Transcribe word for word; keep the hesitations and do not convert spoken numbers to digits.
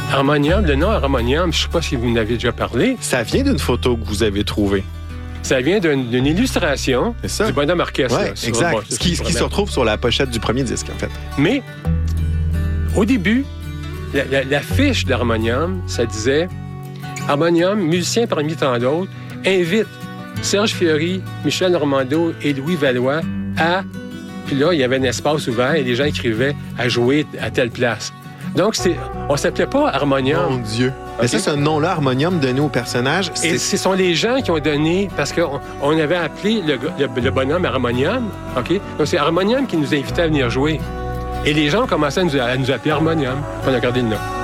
Harmonium, le nom Harmonium, je ne sais pas si vous en avez déjà parlé. Ça vient d'une photo que vous avez trouvée. Ça vient d'une, d'une illustration du bonhomme orchestre. Oui, exact. Bon, ce qui, ce qui se retrouve sur la pochette du premier disque, en fait. Mais, au début, la, la, la fiche d'Harmonium, ça disait « Harmonium, musicien parmi tant d'autres, invite Serge Fiori, Michel Normando et Louis Valois à... » Puis là, il y avait un espace ouvert et les gens écrivaient « à jouer à telle place ». Donc, c'est, on ne s'appelait pas Harmonium. Mon Dieu! Okay. Mais ça, ce nom-là, Harmonium, donné au personnage... C'est... Et ce sont les gens qui ont donné... Parce qu'on on avait appelé le, le, le bonhomme Harmonium. OK? Donc, c'est Harmonium qui nous invitait à venir jouer. Et les gens ont commencé à nous, à nous appeler Harmonium. On a gardé le nom.